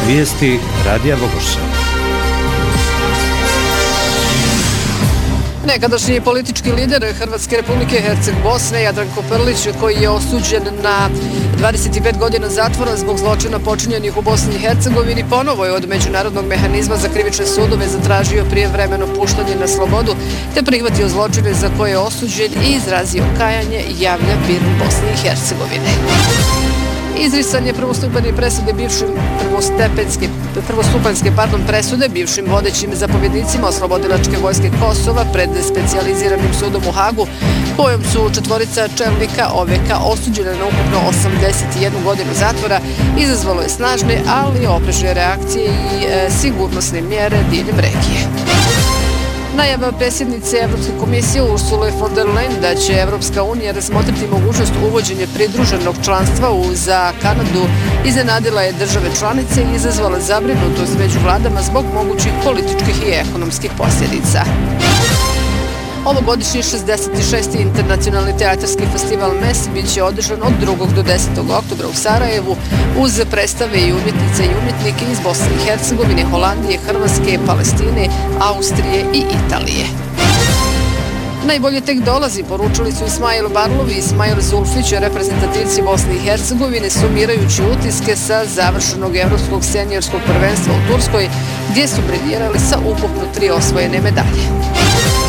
Vijesti Radija Bogoša. Nekadašnji politički lider Hrvatske Republike Herceg-Bosne, Jadranko Prlić, koji je osuđen na 25 godina zatvora zbog zločina počinjenih u Bosni i Hercegovini, ponovo je od Međunarodnog mehanizma za krivične sudove zatražio prijevremeno puštanje na slobodu, te prihvatio zločine za koje je osuđen i izrazio kajanje, javlja BIRN Bosne i Hercegovine. Izrisanje prvostupanske presude bivšim vodećim zapovjednicima oslobodilačke vojske Kosova pred specijaliziranim sudom u Hagu, kojom su četvorica čelnika OVK osuđene na ukupno 81 godinu zatvora, izazvalo je snažne, ali oprečne reakcije i sigurnosne mjere diljem regije. Najava predsjednice Evropske komisije Ursule von der Leyen da će Evropska unija razmotriti mogućnost uvođenja pridruženog članstva za Kanadu iznenadila je države članice i izazvala zabrinutost među vladama zbog mogućih političkih i ekonomskih posljedica. Ovogodišnji 66. internacionalni teatarski festival MES bit će održan od 2. do 10. oktobra u Sarajevu uz predstave i umjetnice i umjetnike iz Bosne i Hercegovine, Holandije, Hrvatske, Palestine, Austrije i Italije. Najbolje tek dolazi, poručili su Ismail Barlov i Ismail Zulfić, reprezentativci Bosne i Hercegovine, sumirajući utiske sa završenog evropskog seniorskog prvenstva u Turskoj, gdje su briljirali sa ukupno 3 osvojene medalje.